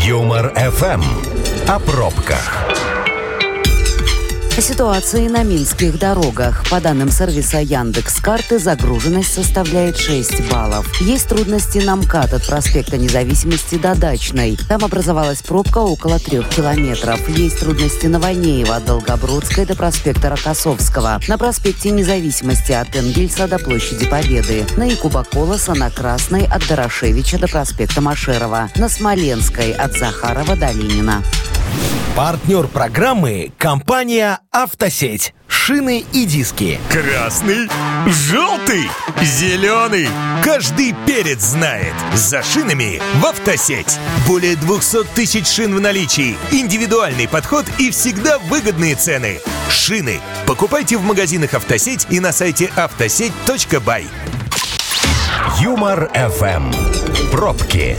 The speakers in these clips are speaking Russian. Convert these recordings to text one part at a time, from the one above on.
Юмор ФМ. О пробках. О ситуации на минских дорогах. По данным сервиса Яндекс.Карты, загруженность составляет 6 баллов. Есть трудности на МКАД от проспекта Независимости до Дачной. Там образовалась пробка около 3 километров. Есть трудности на Войнеева от Долгобродской до проспекта Рокоссовского. На проспекте Независимости от Энгельса до площади Победы. На Якуба Колоса на Красной от Дорошевича до проспекта Машерова. На Смоленской от Захарова до Ленина. Партнер программы – компания «Автосеть». Шины и диски. Красный, желтый, зеленый. Каждый перец знает. За шинами в «Автосеть». Более 200 тысяч шин в наличии. Индивидуальный подход и всегда выгодные цены. Шины. Покупайте в магазинах «Автосеть» и на сайте автосеть.бай. Юмор ФМ. Пробки.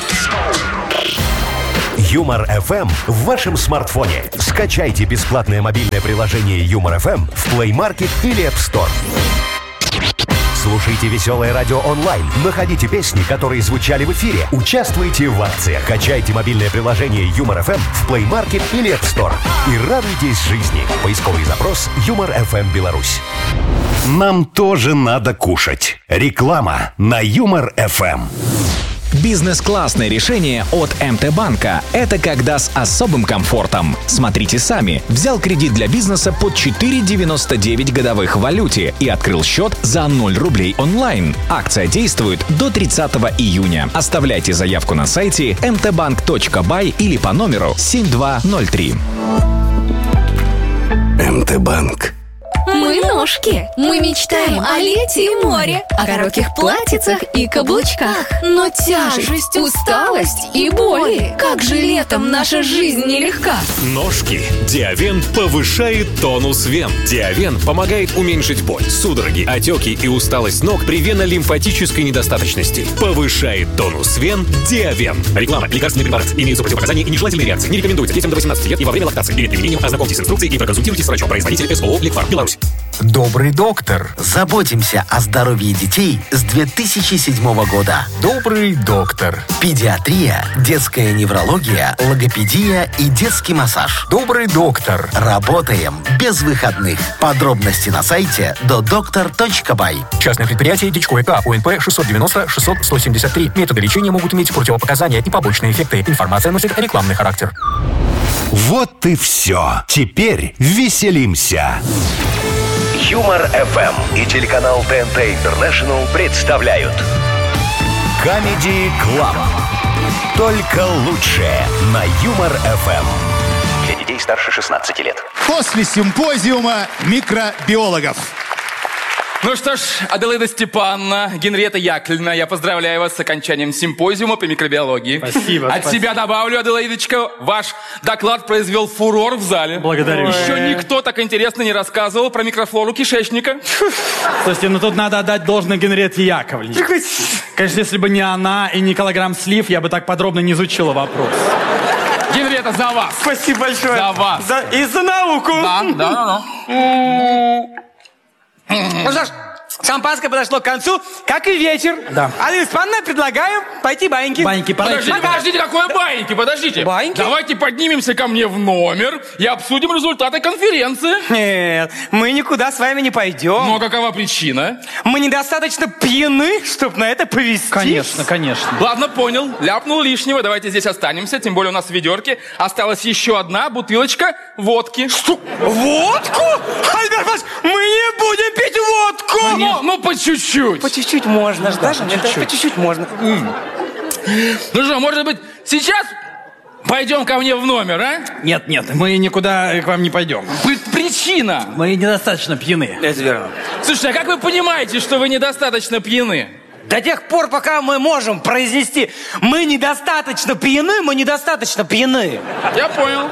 Юмор ФМ в вашем смартфоне. Скачайте бесплатное мобильное приложение Юмор ФМ в Play Market или App Store. Слушайте веселое радио онлайн. Находите песни, которые звучали в эфире. Участвуйте в акциях. Качайте мобильное приложение Юмор ФМ в Play Market или App Store. И радуйтесь жизни. Поисковый запрос Юмор ФМ Беларусь. Нам тоже надо кушать. Реклама на Юмор ФМ. Бизнес-классное решение от МТ-банка. Это когда с особым комфортом. Смотрите сами. Взял кредит для бизнеса под 4,99 годовых в валюте и открыл счет за 0 рублей онлайн. Акция действует до 30 июня. Оставляйте заявку на сайте mtbank.by или по номеру 7203. МТ-банк. Мы ножки. Мы мечтаем о лете и море, о коротких платьицах и каблучках. Но тяжесть, усталость и боли. Как же летом наша жизнь нелегка. Ножки. Диавен повышает тонус вен. Диавен помогает уменьшить боль, судороги, отеки и усталость ног при венно-лимфатической недостаточности. Повышает тонус вен. Диавен. Реклама. Лекарственный препарат. Имеются противопоказания и нежелательные реакции. Не рекомендуется детям до 18 лет и во время лактации. Перед применением ознакомьтесь с инструкцией и проконсультируйтесь с врачом. Производитель СОО «Лекфарм», Беларусь. Добрый доктор. Заботимся о здоровье детей с 2007 года. Добрый доктор. Педиатрия, детская неврология, логопедия и детский массаж. Добрый доктор. Работаем без выходных. Подробности на сайте dodoctor.by. Частное предприятие Дичко ЭК. УНП 690-600-173. Методы лечения могут иметь противопоказания и побочные эффекты. Информация носит рекламный характер. Вот и все. Теперь веселимся. Юмор ФМ и телеканал ТНТ Интернешнл представляют Comedy Club. Только лучшее на Юмор ФМ. Для детей старше 16 лет. После симпозиума микробиологов. Ну что ж, Аделаида Степановна, Генриетта Яковлевна, я поздравляю вас с окончанием симпозиума по микробиологии. Спасибо. От себя добавлю, Аделаидочка, ваш доклад произвел фурор в зале. Благодарю. Еще никто так интересно не рассказывал про микрофлору кишечника. Слушайте, ну тут надо отдать должное Генриетте Яковлевне. Конечно, если бы не она и не килограмм слив, я бы так подробно не изучила вопрос. Генриетта, за вас. Спасибо большое. За вас. И за науку. Да. Ну что ж, шампанское подошло к концу, как и вечер. Да. Аделаида Степановна, предлагаю пойти баиньки. Баиньки, Подождите, какое баиньки? Подождите. Баиньки? Давайте поднимемся ко мне в номер и обсудим результаты конференции. Нет, мы никуда с вами не пойдем. Ну, а какова причина? Мы недостаточно пьяны, чтобы на это повестись. Конечно. Ладно, понял. Ляпнул лишнего. Давайте здесь останемся. Тем более у нас в ведерке осталась еще одна бутылочка водки. Что? Водку? Альберт Иванович, мы не будем пить водку! Ну, по чуть-чуть. По чуть-чуть можно, да? По чуть-чуть можно. Ну что, может быть, сейчас пойдем ко мне в номер, а? Нет, мы никуда к вам не пойдем. Причина? Мы недостаточно пьяны. Это верно. Слушайте, а как вы понимаете, что вы недостаточно пьяны? До тех пор, пока мы можем произнести «мы недостаточно пьяны», мы недостаточно пьяны. Я понял.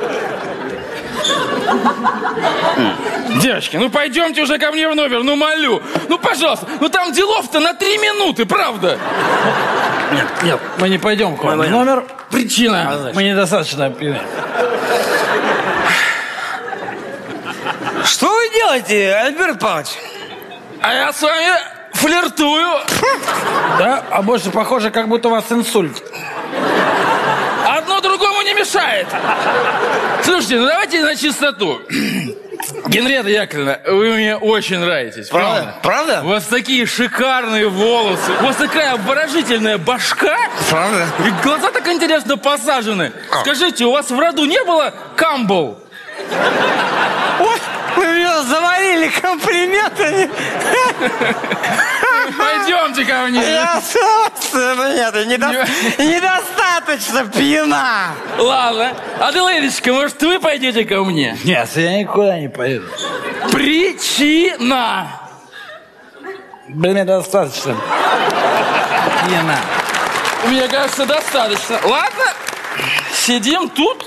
Девочки, ну пойдемте уже ко мне в номер, ну молю. Ну, пожалуйста, ну там делов-то на 3 минуты, правда? Нет, мы не пойдем к вам в номер. Причина? Мы недостаточно пьяны. Что вы делаете, Альберт Павлович? А я с вами флиртую. Да? А больше похоже, как будто у вас инсульт. Одно другому мешает? Слушайте, ну давайте на чистоту. Генриетта Яковлевна, вы мне очень нравитесь. Правда? Правда? У вас такие шикарные волосы. У вас такая обворожительная башка. Правда? И глаза так интересно посажены. Скажите, у вас в роду не было камбл? Ой, вы меня завалили комплиментами. Пойдемте ко мне. Недостаточно пьяна. Ладно. Аделаидочка, может, вы пойдете ко мне? Нет, я никуда не поеду. Причина. Мне достаточно. Пьяна. Мне кажется, достаточно. Ладно, сидим тут.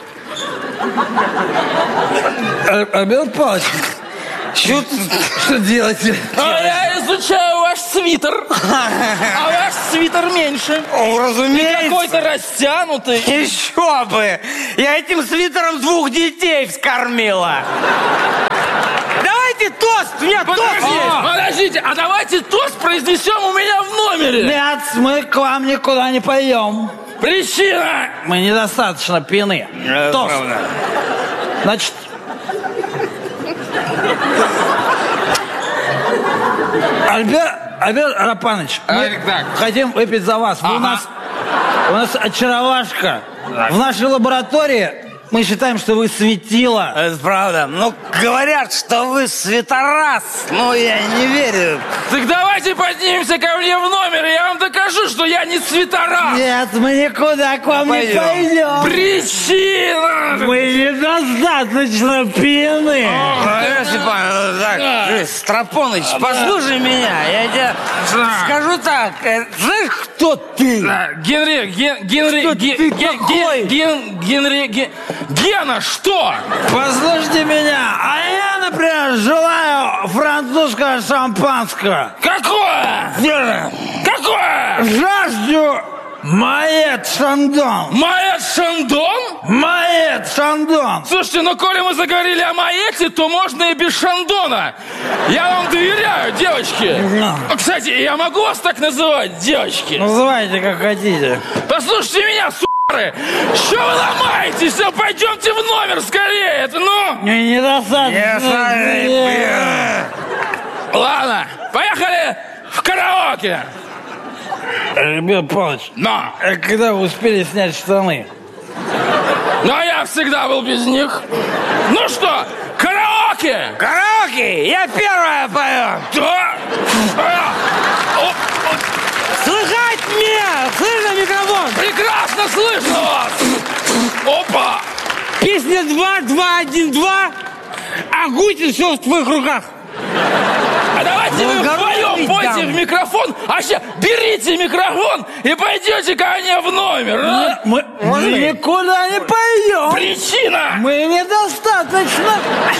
Альберт Павлович, что делаете? А я изучаю ваш свитер. А ваш свитер меньше. О, разумеется. И какой-то растянутый. Еще бы. Я этим свитером 2 детей вскормила. Давайте тост. У меня тост есть. Подождите, а давайте тост произнесем у меня в номере. Нет, мы к вам никуда не пойдем. Причина. Мы недостаточно пьяны. Тост. Правда. Значит, Альберт Рапанович, мы хотим выпить за вас. Вы у нас очаровашка. В нашей лаборатории мы считаем, что вы светило. Это правда. Ну, говорят, что вы светорас. Ну, я не верю. Так давайте поднимемся ко мне в номер, и я вам докажу, что я не светорас. Нет, мы никуда к вам не пойдем. Причина. Мы недостаточно пьяны. Так, Страпоныч, послушай меня. Я тебе скажу так. Знаешь, кто ты? Гена, что? Послушайте меня. А я, например, желаю французского шампанского. Какое? Какое? Жажду Моët Шандон. Моët Шандон? Моët Шандон. Слушайте, ну коли мы заговорили о Моэте, то можно и без Шандона. Я вам доверяю, девочки. Кстати, я могу вас так называть, девочки? Называйте, как хотите. Послушайте меня, су**ры. Что вы ломаетесь? Ну, пойдемте в номер скорее. Это, ну... Недостаточно. Ладно, поехали в караоке. Альберт Павлович, когда вы успели снять штаны? Ну, а я всегда был без них. Ну что, караоке? Караоке? Я первая пою. Да? Слыхать меня? Слышно микрофон? Прекрасно слышно вас. Опа. Песня 2, 2, 1, 2. А Гутин все в твоих руках. А давайте вы вдвоем пойте в микрофон, а сейчас берите микрофон и пойдете ко мне в номер, а? Мы никуда не пойдем. Причина? Мы недостаточно.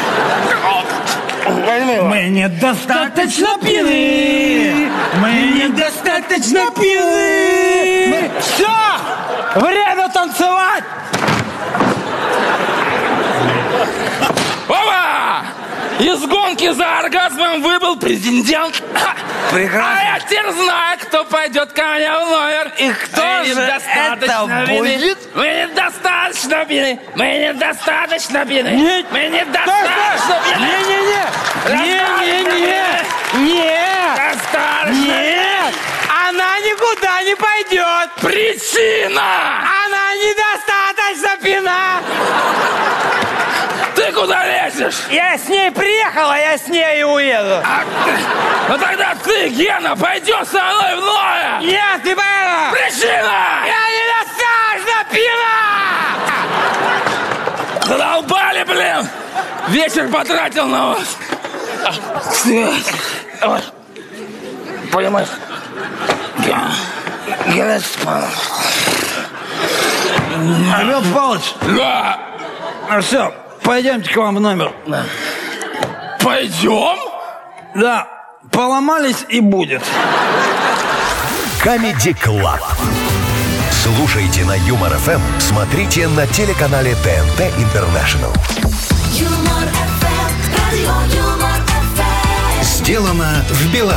Мы недостаточно пьяны. Мы недостаточно пьяны. Все! Время танцевать! Опа! Из гонки за оргазмом выбыл президент. Прекрасно. А я теперь знаю, кто пойдет ко мне в номер. И кто же это будет? Мы недостаточно пьяны. Мы недостаточно пьяны. Нет. Мы недостаточно пьяны. Нет. Достаточно. Нет. Она никуда не пойдет. Причина. Она недостаточно пьяна. Ты куда лезешь? Я с ней приехала, я с ней и уеду. Ну тогда ты, Гена, пойдешь со мной в номер. Нет, ты поеду. Причина. Я недостаточно пьяна. Задолбали, блин. Вечер потратил на вас. Понимаешь? Альберт Павлович. Да. Ну все, пойдемте к вам в номер. Пойдем? Да, поломались и будет. Comedy Club. Слушайте на Юмор ФМ, смотрите на телеканале ТНТ International. Юмор ФМ, радио Юмор ФМ. Сделано в Беларуси.